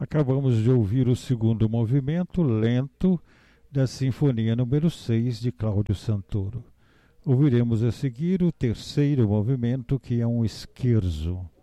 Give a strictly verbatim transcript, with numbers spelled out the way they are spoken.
Acabamos de ouvir o segundo movimento lento da Sinfonia número seis de Cláudio Santoro. Ouviremos a seguir o terceiro movimento, que é um scherzo.